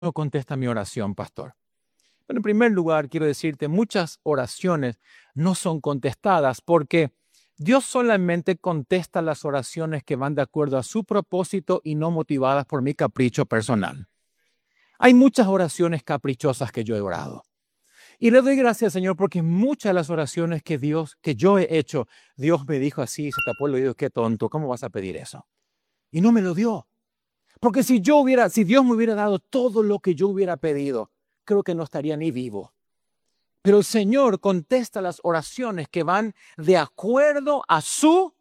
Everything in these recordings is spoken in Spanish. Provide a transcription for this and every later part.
no contesta mi oración, pastor? Bueno, en primer lugar, quiero decirte, muchas oraciones no son contestadas porque Dios solamente contesta las oraciones que van de acuerdo a su propósito y no motivadas por mi capricho personal. Hay muchas oraciones caprichosas que yo he orado. Y le doy gracias, Señor, porque muchas de las oraciones que yo he hecho, Dios me dijo así, se tapó el oído, qué tonto, ¿cómo vas a pedir eso? Y no me lo dio. Porque si Dios me hubiera dado todo lo que yo hubiera pedido, creo que no estaría ni vivo. Pero el Señor contesta las oraciones que van de acuerdo a su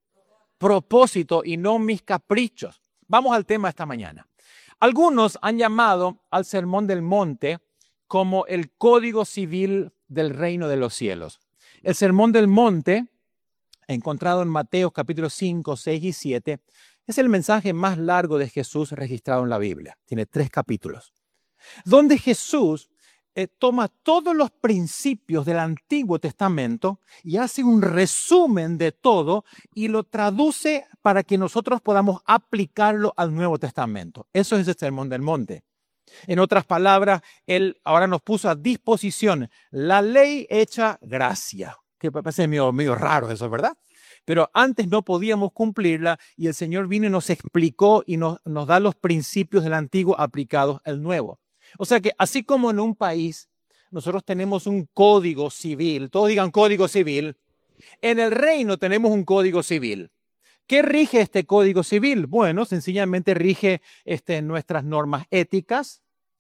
propósito y no mis caprichos. Vamos al tema esta mañana. Algunos han llamado al Sermón del Monte como el Código Civil del Reino de los Cielos. El Sermón del Monte, encontrado en Mateo capítulos 5, 6 y 7, es el mensaje más largo de Jesús registrado en la Biblia. Tiene 3 capítulos, donde Jesús toma todos los principios del Antiguo Testamento y hace un resumen de todo y lo traduce para que nosotros podamos aplicarlo al Nuevo Testamento. Eso es el Sermón del Monte. En otras palabras, Él ahora nos puso a disposición la ley hecha gracia, que parece medio raro eso, ¿verdad? Pero antes no podíamos cumplirla y el Señor vino y nos explicó y nos da los principios del Antiguo aplicados al Nuevo. O sea que así como en un país nosotros tenemos un código civil, todos digan código civil, en el reino tenemos un código civil. ¿Qué rige este código civil? Bueno, sencillamente rige nuestras normas éticas,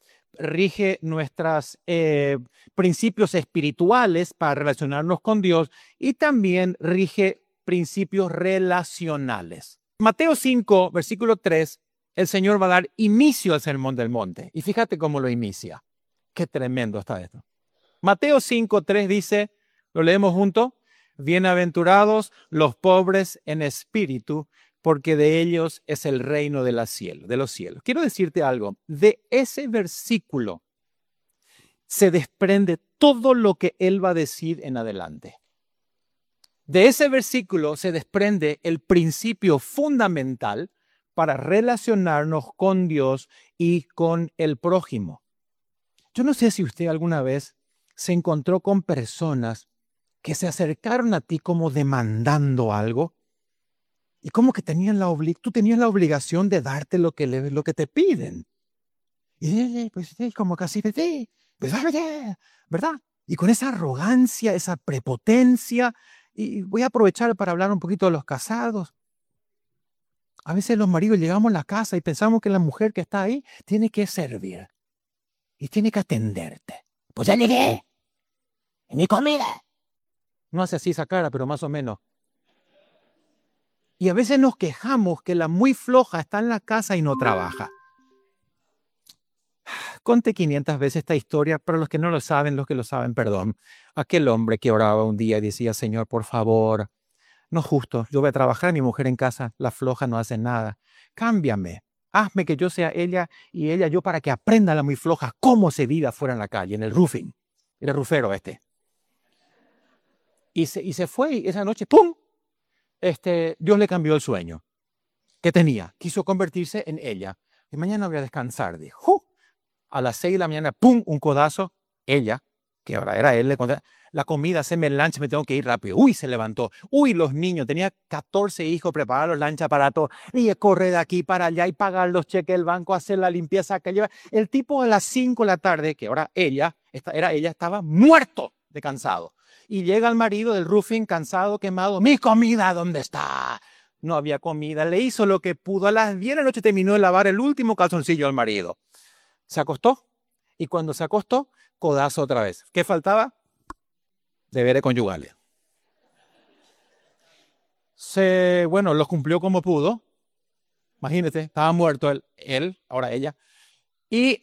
rige nuestros principios espirituales para relacionarnos con Dios y también rige principios relacionales. Mateo 5, versículo 3, el Señor va a dar inicio al Sermón del Monte. Y fíjate cómo lo inicia. Qué tremendo está esto. Mateo 5, 3 dice, lo leemos juntos, bienaventurados los pobres en espíritu, porque de ellos es el reino de los cielos. Quiero decirte algo, de ese versículo se desprende todo lo que él va a decir en adelante. De ese versículo se desprende el principio fundamental para relacionarnos con Dios y con el prójimo. Yo no sé si usted alguna vez se encontró con personas que se acercaron a ti como demandando algo y como que tú tenías la obligación de darte lo que te piden. Y pues como casi, ¿verdad? Y con esa arrogancia, esa prepotencia, y voy a aprovechar para hablar un poquito de los casados. A veces los maridos llegamos a la casa y pensamos que la mujer que está ahí tiene que servir y tiene que atenderte. Pues ya llegué, es mi comida. No hace así esa cara, pero más o menos. Y a veces nos quejamos que la muy floja está en la casa y no trabaja. Conté 500 veces esta historia, pero los que no lo saben, los que lo saben, perdón. Aquel hombre que oraba un día y decía, Señor, por favor, no es justo, yo voy a trabajar, mi mujer en casa, la floja no hace nada. Cámbiame, hazme que yo sea ella y ella yo para que aprenda la muy floja cómo se vive afuera en la calle, en el roofing. Era rufero este. Y se fue y esa noche, ¡pum! Dios le cambió el sueño que tenía. Quiso convertirse en ella. Y mañana voy a descansar, dijo. A las 6 de la mañana, ¡pum! Un codazo. Ella, que ahora era él, le contaba, la comida, haceme el lunch, me tengo que ir rápido. Uy, se levantó. Uy, los niños, tenía 14 hijos, preparar los lunch para todo. Y correr de aquí para allá y pagar los cheques del banco, hacer la limpieza que lleva. El tipo a las 5 de la tarde, que ahora ella, estaba muerto de cansado. Y llega el marido del roofing, cansado, quemado. ¿Mi comida dónde está? No había comida. Le hizo lo que pudo. A las 10 de la noche terminó de lavar el último calzoncillo al marido. Se acostó. Y cuando se acostó, codazo otra vez. ¿Qué faltaba? Deberes conyugales. Bueno, los cumplió como pudo. Imagínate, estaba muerto él, ahora ella. Y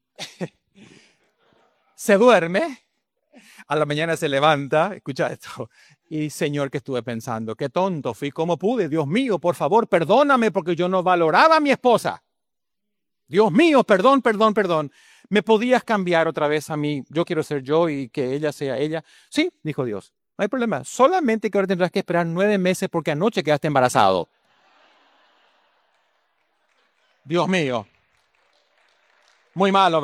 se duerme. A la mañana se levanta, escucha esto, y Señor, que estuve pensando, qué tonto fui, cómo pude, Dios mío, por favor, perdóname porque yo no valoraba a mi esposa. Dios mío, perdón. ¿Me podías cambiar otra vez a mí? Yo quiero ser yo y que ella sea ella. Sí, dijo Dios, no hay problema, solamente que ahora tendrás que esperar 9 meses porque anoche quedaste embarazado. Dios mío. Muy malo.